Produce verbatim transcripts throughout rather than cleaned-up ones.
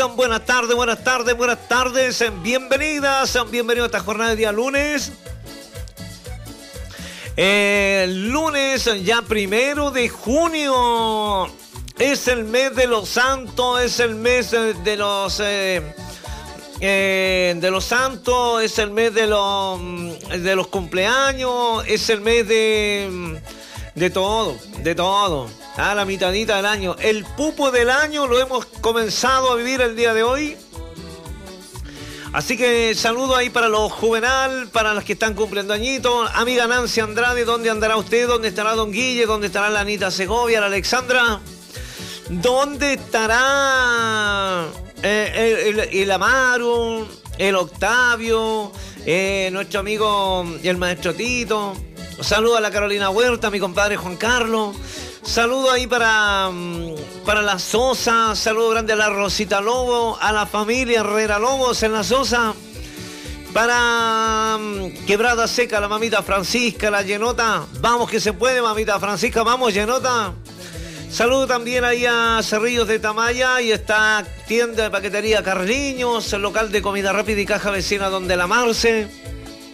Buenas tardes, buenas tardes, buenas tardes. Bienvenidas, bienvenidos a esta jornada de día lunes. Eh, lunes ya primero de junio. Es el mes de los santos, es el mes de, de los eh, eh, de los santos, es el mes de los de los cumpleaños, es el mes de de todo, de todo. A la mitadita del año. El pupo del año lo hemos comenzado a vivir el día de hoy. Así que saludo ahí para los juvenal, para los que están cumpliendo añitos. Amiga Nancy Andrade, ¿dónde andará usted? ¿Dónde estará Don Guille? ¿Dónde estará la Anita Segovia, la Alexandra? ¿Dónde estará eh, el, el, el Amaro, el Octavio, eh, nuestro amigo el maestro Tito? Saludo a la Carolina Huerta, mi compadre Juan Carlos. Saludo ahí para, para la Sosa. Saludo grande a la Rosita Lobo, a la familia Herrera Lobos en la Sosa. Para um, Quebrada Seca, la mamita Francisca, la Llenota. Vamos que se puede, mamita Francisca, vamos, Llenota. Saludo también ahí a Cerrillos de Tamaya. Y está tienda de paquetería Carliños, el local de comida rápida y caja vecina donde la Marce.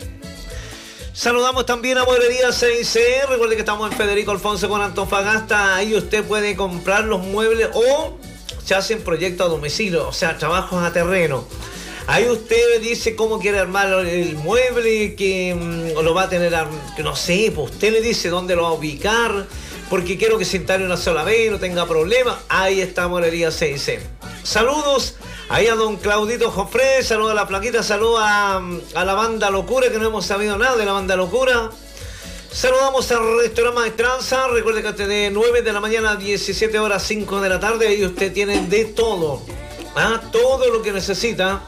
Saludamos también a Mueblería seis C. Recuerde que estamos en Federico Alfonso con Antofagasta. Ahí usted puede comprar los muebles o se hacen proyectos a domicilio, o sea, trabajos a terreno. Ahí usted dice cómo quiere armar el mueble, que um, lo va a tener, que no sé, pues usted le dice dónde lo va a ubicar, porque quiero que se instale una sola vez y no tenga problemas. Ahí está Mueblería seis C. Saludos. Ahí a don Claudito Jofré, saludos a la plaquita, saludos a, a la banda Locura, que no hemos sabido nada de la banda Locura. Saludamos al restaurante Maestranza. Recuerde que usted de nueve de la mañana a diecisiete horas cinco de la tarde, y usted tiene de todo, ¿ah? Todo lo que necesita.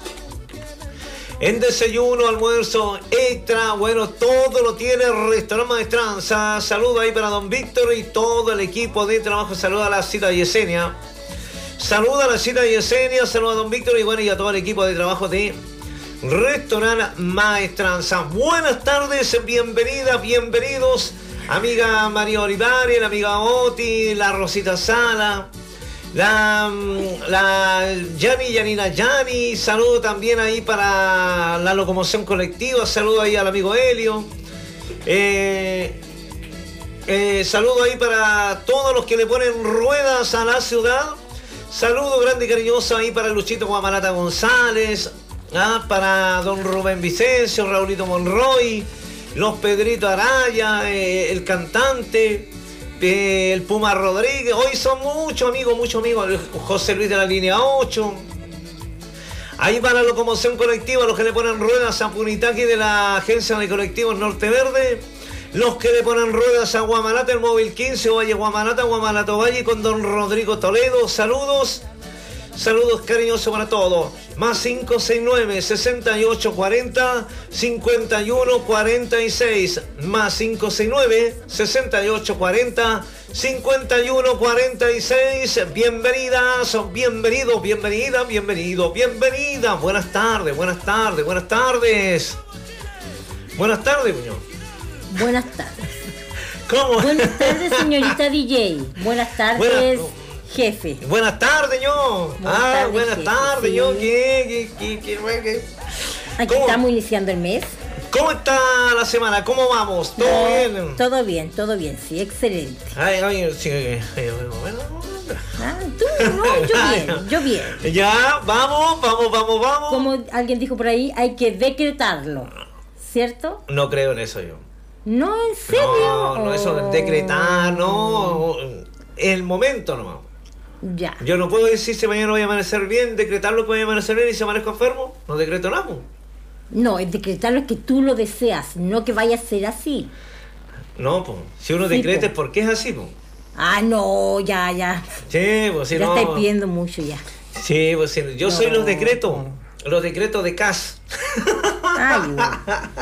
En desayuno, almuerzo, extra, bueno, todo lo tiene el restaurante Maestranza. Saludos ahí para don Víctor y todo el equipo de trabajo. Saludos a la cita Yesenia. Saluda a la cita Yesenia, saluda a don Víctor y bueno, y a todo el equipo de trabajo de Restaurante Maestranza. Buenas tardes, bienvenidas, bienvenidos, amiga María Olivares, la amiga Oti, la Rosita Sala, la, la Yani, Yanina Yani. Saludo también ahí para la locomoción colectiva, saludo ahí al amigo Helio. Eh, eh, saludo ahí para todos los que le ponen ruedas a la ciudad. Saludo grande y cariñoso ahí para Luchito Guamarata González, ¿ah? Para don Rubén Vicencio, Raulito Monroy, los Pedrito Araya, eh, el cantante, eh, el Puma Rodríguez. Hoy son muchos amigos, muchos amigos. José Luis de la línea ocho. Ahí para la locomoción colectiva, los que le ponen ruedas a Punitaqui de la agencia de colectivos Norte Verde. Los que le ponen ruedas a Guamalata, el móvil quince, Valle Guamalata, Guamalato Valle con don Rodrigo Toledo. Saludos, saludos cariñosos para todos. Más cinco seis nueve, sesenta y ocho cuarenta, cincuenta y uno cuarenta y seis. Más cinco seis nueve, sesenta y ocho cuarenta, cincuenta y uno cuarenta y seis. Bienvenidas, bienvenidos, bienvenidas, bienvenidos, bienvenidas. Buenas tardes, buenas tardes, buenas tardes. Buenas tardes, Muñoz. Buenas tardes. ¿Cómo? Buenas tardes, señorita D J. Buenas tardes, Buena, jefe. Buenas tardes, yo. Buenas ah, tardes, buenas jefe, tardes, sí. yo. ¿Qué, qué, qué, qué, qué? Aquí ¿Cómo? estamos iniciando el mes. ¿Cómo está la semana? ¿Cómo vamos? ¿Todo no, bien? Todo bien, todo bien, sí, excelente. Ay, ay, sí, bueno. Ah, tú, no, yo bien, yo bien. Ya, vamos, vamos, vamos, vamos. Como alguien dijo por ahí, hay que decretarlo, ¿cierto? No creo en eso yo. No, ¿en serio? No, no, eso de decretar, no. El momento nomás. Ya. Yo no puedo decir si mañana voy a amanecer bien, decretarlo que voy a amanecer bien y si amanezco enfermo. No decreto nada. No, es decretarlo es que tú lo deseas, no que vaya a ser así. No, pues, si uno Sí, decreta po. es porque es así, pues. Ah, no, ya, ya. Sí, pues si ya no. estáis pidiendo mucho ya. Sí, pues si yo No. soy los decretos, los decretos de C A S. Ay, no.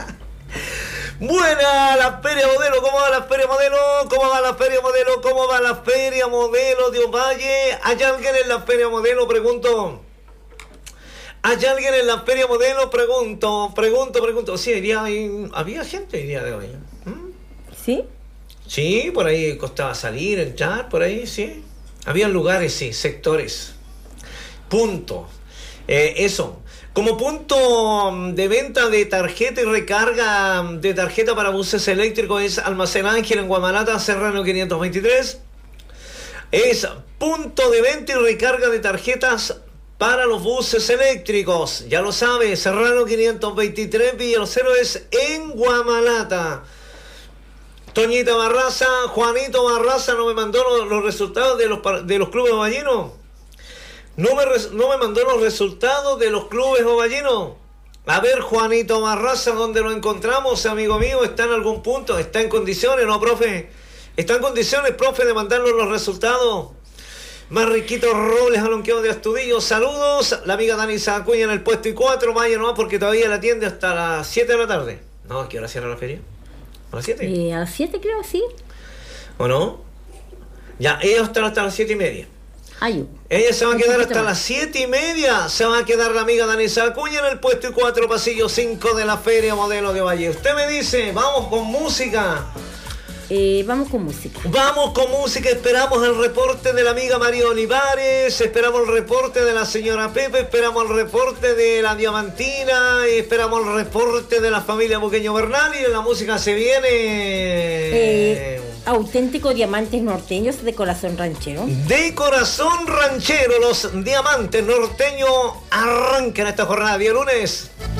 Buena la feria modelo, ¿cómo va la feria modelo? ¿Cómo va la feria modelo? ¿Cómo va la feria modelo de Ovalle? ¿Hay alguien en la feria modelo? Pregunto. ¿Hay alguien en la feria modelo? Pregunto, pregunto, pregunto. Sí, había, había gente el día de hoy. ¿Mm? ¿Sí? Sí, por ahí costaba salir, entrar, por ahí, sí. Había lugares, sí, sectores. Punto. Eh, eso. Como punto de venta de tarjeta y recarga de tarjeta para buses eléctricos es Almacén Ángel en Guamalata, Serrano quinientos veintitrés. Es punto de venta y recarga de tarjetas para los buses eléctricos. Ya lo sabe, Serrano quinientos veintitrés, Villa Los Héroes en Guamalata. Toñita Barraza, Juanito Barraza no me mandó los, los resultados de los, de los clubes ovallinos. No me, no me mandó los resultados de los clubes ovallinos. A ver, Juanito Barraza, ¿dónde lo encontramos, amigo mío? ¿Está en algún punto? ¿Está en condiciones, no, profe? ¿Está en condiciones, profe, de mandarnos los resultados? Marriquito Robles, Alonqueo de Astudillo, saludos. La amiga Dani Sacuña en el puesto y cuatro, vaya nomás porque todavía la atiende hasta las siete de la tarde. No, ¿a qué hora cierra la feria? ¿A las siete? Eh, a las siete creo, sí. ¿O no? Ya, ella está hasta las siete y media. Ay, Ella se va a quedar hasta más. las siete y media. Se va a quedar la amiga Danisa Acuña en el puesto y cuatro, pasillo cinco de la Feria Modelo de Valle. Usted me dice, vamos con música. Eh, vamos con música. Vamos con música. Esperamos el reporte de la amiga María Olivares. Esperamos el reporte de la señora Pepe. Esperamos el reporte de la Diamantina. Y esperamos el reporte de la familia Buqueño Bernal. Y la música se viene. Eh, auténticos diamantes norteños de corazón ranchero. De corazón ranchero, los diamantes norteños arrancan esta jornada día lunes.